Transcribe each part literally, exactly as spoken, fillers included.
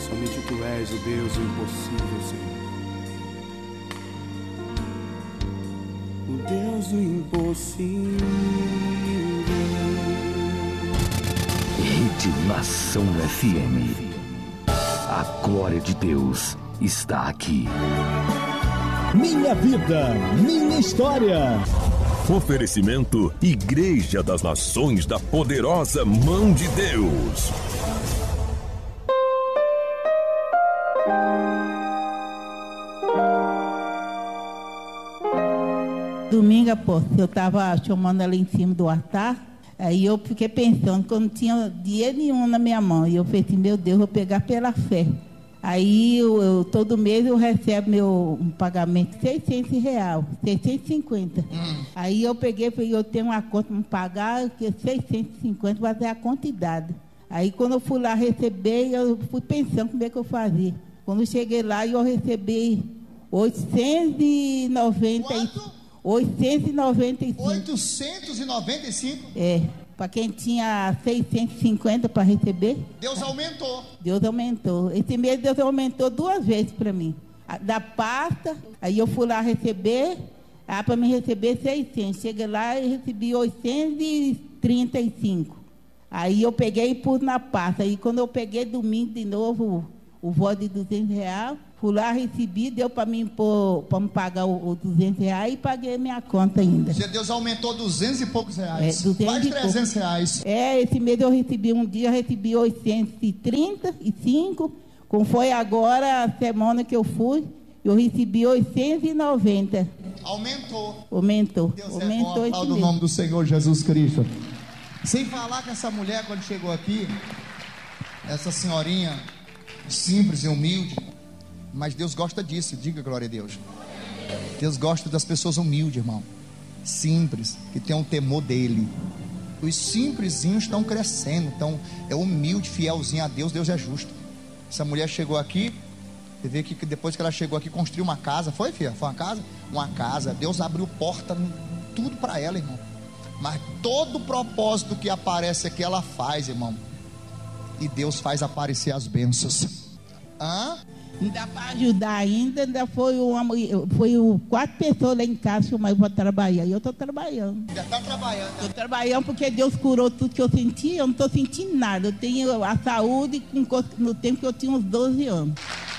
Somente Tu és o Deus impossível, Senhor. O Deus do impossível. Rede Nação F M. A glória de Deus está aqui. Minha vida, minha história. Oferecimento Igreja das Nações da Poderosa Mão de Deus. Domingo, após, eu estava chamando ela em cima do altar, aí eu fiquei pensando que eu não tinha dinheiro nenhum na minha mão. E eu falei assim, meu Deus, eu vou pegar pela fé. Aí eu, eu, todo mês eu recebo meu um pagamento de seiscentos reais, seiscentos e cinquenta. Hum. Aí eu peguei e falei, eu tenho uma conta para pagar, que é seiscentos e cinquenta, vai ser a quantidade. Aí quando eu fui lá receber, eu fui pensando como é que eu fazia. Quando eu cheguei lá, eu recebi oitocentos e noventa. Quanto? oitocentos e noventa e cinco. oitocentos e noventa e cinco? É. Para quem tinha seiscentos e cinquenta para receber. Deus aumentou. Deus aumentou. Esse mês Deus aumentou duas vezes para mim. Da pasta, aí eu fui lá receber, ah, para me receber seiscentos. Cheguei lá e recebi oitocentos e trinta e cinco. Aí eu peguei e pus na pasta. Aí quando eu peguei domingo de novo o voto de duzentos reais, fui lá, recebi, deu para mim para me pagar o, o duzentos reais e paguei minha conta ainda. Deus aumentou duzentos e poucos reais. É, duzentos quase e trezentos pouco. reais. É, esse mês eu recebi um dia, eu recebi oitocentos e trinta e cinco. Como foi agora, a semana que eu fui, eu recebi oitocentos e noventa. Aumentou. Aumentou. Deus Aumentou é bom, esse fala do mês. nome do Senhor Jesus Cristo. Sem falar que essa mulher, quando chegou aqui, essa senhorinha simples e humilde, mas Deus gosta disso, diga glória a Deus. Deus gosta das pessoas humildes, irmão, simples, que tem um temor dele. Os simplesinhos estão crescendo, então é humilde, fielzinho a Deus. Deus é justo. Essa mulher chegou aqui, você vê que depois que ela chegou aqui, construiu uma casa. Foi, filha? Foi uma casa? Uma casa. Deus abriu porta, tudo para ela, irmão. Mas todo o propósito que aparece aqui, ela faz, irmão. E Deus faz aparecer as bênçãos. Hã? Ainda para ajudar ainda, ainda foi, uma, foi o, quatro pessoas lá em casa chamaram para trabalhar. E eu estou trabalhando. Já está trabalhando. Estou trabalhando porque Deus curou tudo que eu senti. Eu não estou sentindo nada. Eu tenho a saúde no tempo que eu tinha uns doze anos.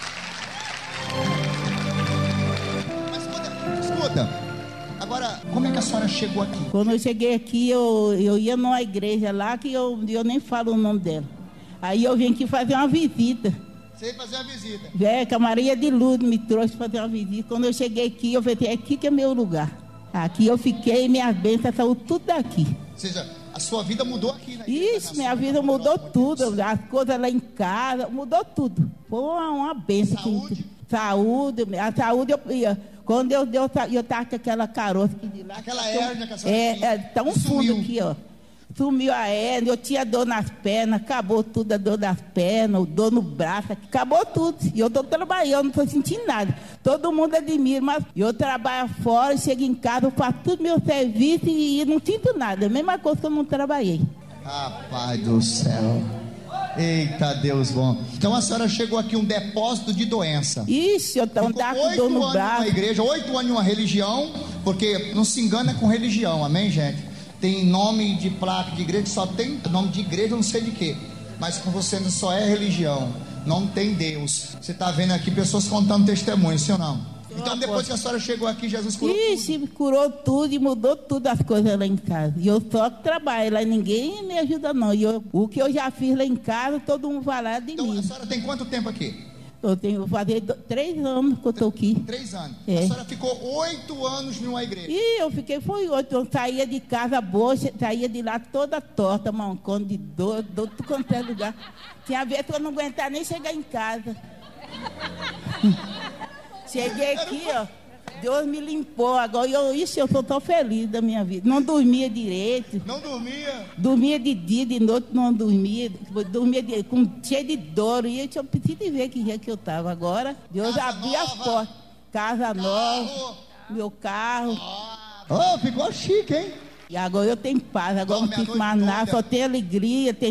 Mas escuta, escuta. Agora, como é que a senhora chegou aqui? Quando eu cheguei aqui, eu, eu ia numa igreja lá que eu, eu nem falo o nome dela. Aí eu vim aqui fazer uma visita. Você ia fazer uma visita? É, que a Maria de Lourdes me trouxe para fazer uma visita. Quando eu cheguei aqui, eu falei, é aqui que é meu lugar. Aqui eu fiquei, minhas bênçãos saiu tudo daqui. Ou seja, a sua vida mudou aqui, né? Isso, minha vida mudou tudo. As coisas lá em casa, mudou tudo. Foi uma, uma bênção. Saúde? Saúde. A saúde, eu ia. Quando eu deu, eu estava com aquela caroça aqui de lá. Aquela hérnia que a senhora É, tinha. é tão fundo aqui, ó. Sumiu a hérnia, eu tinha dor nas pernas, acabou tudo, a dor das pernas, dor no braço, acabou tudo. E eu estou trabalhando, não estou sentindo nada. Todo mundo admira, mas eu trabalho fora, chego em casa, eu faço tudo meu serviço e, e não sinto nada. A mesma coisa que eu não trabalhei. Rapaz do céu. Eita, Deus bom. Então a senhora chegou aqui um depósito de doença. Ixi, eu estava com dor no braço. Oito anos numa igreja, oito anos em uma religião, porque não se engana com religião, amém, gente? Tem nome de placa de igreja que só tem nome de igreja, não sei de quê. Mas com você só é religião, não tem Deus. Você está vendo aqui pessoas contando testemunhos, sim ou não? Então depois que a senhora chegou aqui, Jesus curou Ixi, tudo. curou tudo e mudou tudo as coisas lá em casa. E eu só trabalho lá, ninguém me ajuda não. E eu, o que eu já fiz lá em casa, todo mundo vai lá de então, mim. A senhora tem quanto tempo aqui? Eu tenho que fazer do, três anos que eu estou aqui. Três anos. É. A senhora ficou oito anos numa igreja. E eu fiquei, foi oito. Eu saía de casa boa, saía de lá toda torta, mancando de dor, dor tudo quanto é lugar. Tinha vez que eu não aguentava nem chegar em casa. Cheguei aqui, ó. Deus me limpou. Agora eu, ixi, eu sou tão feliz da minha vida. Não dormia direito. Não dormia? Dormia de dia, de noite não dormia. Dormia de, com, cheio de dor. E eu preciso de ver que dia que eu estava. Agora, Deus Casa abriu nova. as portas. Casa Carro. nova, meu carro. Oh, ficou chique, hein? E agora eu tenho paz. Agora Dorme não a fico noite mais nada. toda. Só tenho alegria. Tenho